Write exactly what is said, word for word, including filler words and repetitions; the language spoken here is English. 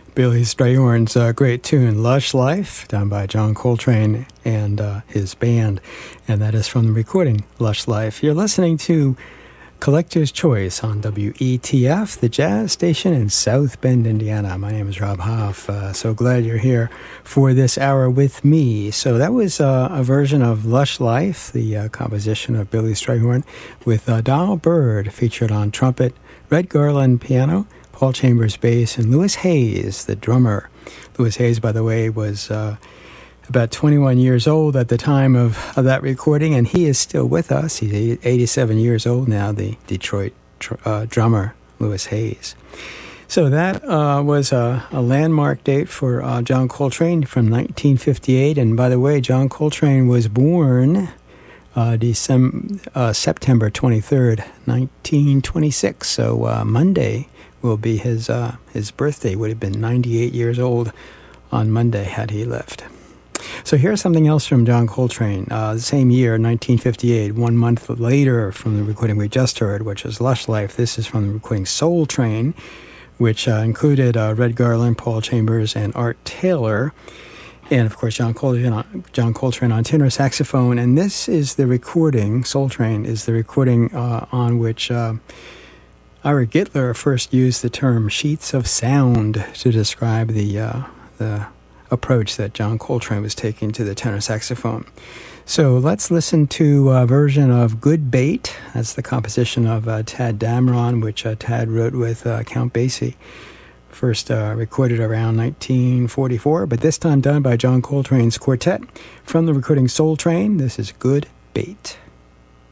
Billy Strayhorn's uh, great tune, Lush Life, done by John Coltrane and uh, his band. And that is from the recording, Lush Life. You're listening to Collector's Choice on W E T F, the jazz station in South Bend, Indiana. My name is Rob Hoff. Uh, so glad you're here for this hour with me. So that was uh, a version of Lush Life, the uh, composition of Billy Strayhorn, with uh, Donald Byrd featured on trumpet, Red Garland piano, Paul Chambers bass, and Louis Hayes, the drummer. Louis Hayes, by the way, was uh, about twenty-one years old at the time of, of that recording, and he is still with us. He's eighty-seven years old now, the Detroit tr- uh, drummer, Louis Hayes. So that uh, was a, a landmark date for uh, John Coltrane from nineteen fifty-eight. And by the way, John Coltrane was born uh, December, uh, September twenty-third, nineteen twenty-six. So uh, Monday will be his uh, his birthday. Would have been ninety-eight years old on Monday had he lived. So here's something else from John Coltrane. Uh, the same year, nineteen fifty-eight, one month later from the recording we just heard, which is Lush Life. This is from the recording Soul Train, which uh, included uh, Red Garland, Paul Chambers, and Art Taylor. And, of course, John Coltrane, on, John Coltrane on tenor saxophone. And this is the recording, Soul Train, is the recording uh, on which Uh, Ira Gitler first used the term sheets of sound to describe the uh, the approach that John Coltrane was taking to the tenor saxophone. So let's listen to a version of Good Bait. That's the composition of uh, Tad Dameron, which uh, Tad wrote with uh, Count Basie. First uh, recorded around nineteen forty-four, but this time done by John Coltrane's quartet. From the recording Soul Train, this is Good Bait.